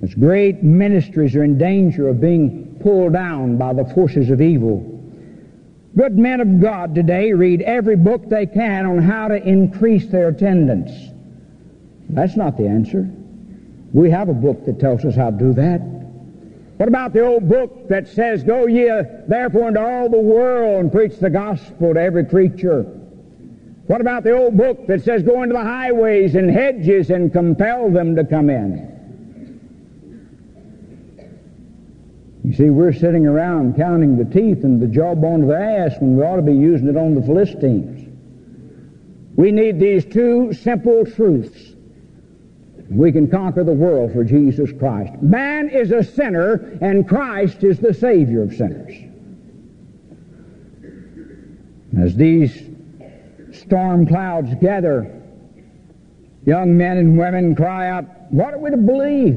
As great ministries are in danger of being pulled down by the forces of evil. Good men of God today read every book they can on how to increase their attendance. That's not the answer. We have a book that tells us how to do that. What about the old book that says, "Go ye therefore into all the world and preach the gospel to every creature"? What about the old book that says, "Go into the highways and hedges and compel them to come in"? You see, we're sitting around counting the teeth and the jawbone of the ass when we ought to be using it on the Philistines. We need these two simple truths. We can conquer the world for Jesus Christ. Man is a sinner, and Christ is the Savior of sinners. As these storm clouds gather, young men and women cry out, "What are we to believe?"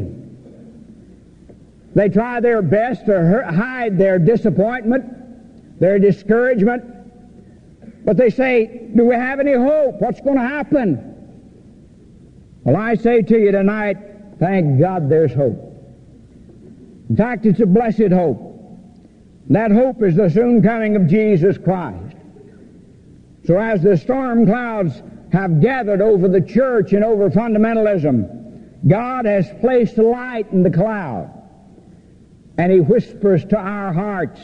They try their best to hide their disappointment, their discouragement, but they say, "Do we have any hope? What's going to happen?" Well, I say to you tonight, thank God there's hope. In fact, it's a blessed hope. That hope is the soon coming of Jesus Christ. So as the storm clouds have gathered over the church and over fundamentalism, God has placed a light in the cloud. And He whispers to our hearts,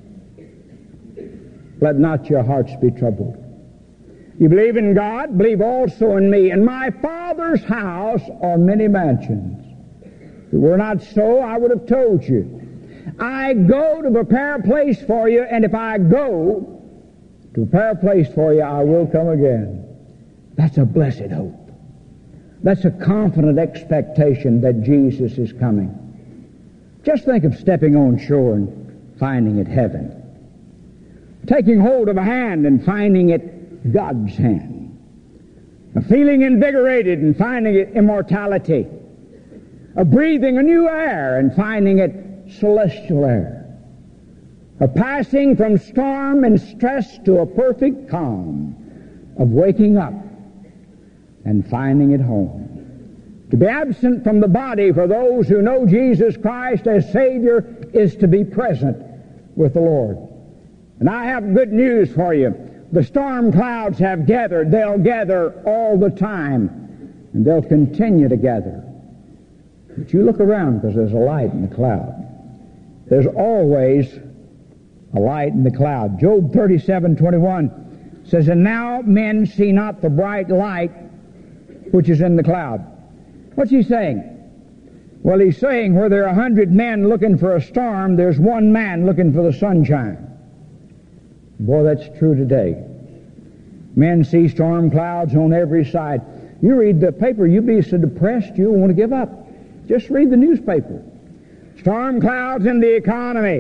"Let not your hearts be troubled. You believe in God, believe also in me. In my Father's house are many mansions. If it were not so, I would have told you. I go to prepare a place for you, and if I go to prepare a place for you, I will come again." That's a blessed hope. That's a confident expectation that Jesus is coming. Just think of stepping on shore and finding it heaven. Taking hold of a hand and finding it God's hand. Of feeling invigorated and finding it immortality. Of breathing a new air and finding it celestial air. Of passing from storm and stress to a perfect calm. Of waking up and finding it home. To be absent from the body for those who know Jesus Christ as Savior is to be present with the Lord. And I have good news for you. The storm clouds have gathered. They'll gather all the time. And they'll continue to gather. But you look around because there's a light in the cloud. There's always a light in the cloud. Job 37:21 says, "And now men see not the bright light which is in the cloud." What's he saying? Well, he's saying where there are 100 men looking for a storm, there's one man looking for the sunshine. Boy, that's true today. Men see storm clouds on every side. You read the paper, you'll be so depressed you'll want to give up. Just read the newspaper. Storm clouds in the economy.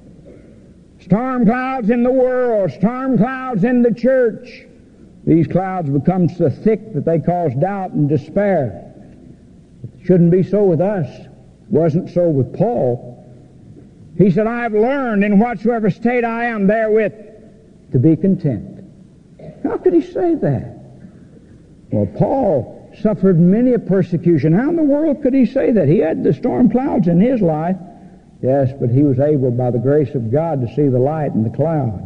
Storm clouds in the world. Storm clouds in the church. These clouds become so thick that they cause doubt and despair. It shouldn't be so with us. It wasn't so with Paul. He said, "I've learned in whatsoever state I am therewith to be content." How could he say that? Well, Paul suffered many a persecution. How in the world could he say that? He had the storm clouds in his life. Yes, but he was able, by the grace of God, to see the light in the cloud.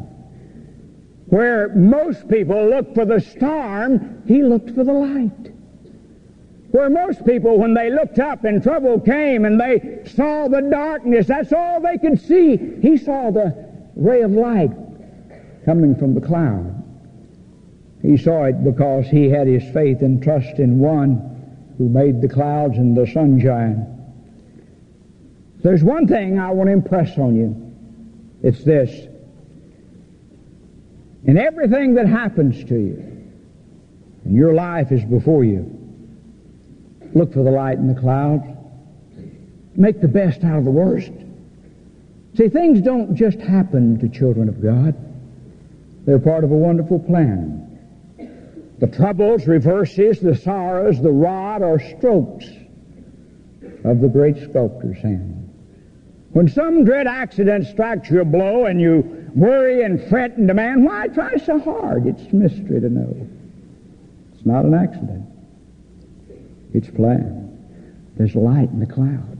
Where most people look for the storm, he looked for the light. Where most people, when they looked up and trouble came and they saw the darkness, that's all they could see. He saw the ray of light coming from the cloud. He saw it because he had his faith and trust in one who made the clouds and the sunshine. There's one thing I want to impress on you. It's this. In everything that happens to you, and your life is before you, look for the light in the clouds. Make the best out of the worst. See, things don't just happen to children of God. They're part of a wonderful plan. The troubles, reverses, the sorrows, the rod are strokes of the great sculptor's hand. When some dread accident strikes you a blow and you worry and fret and demand, "Why try so hard?" It's a mystery to know. It's not an accident. It's planned. There's light in the cloud.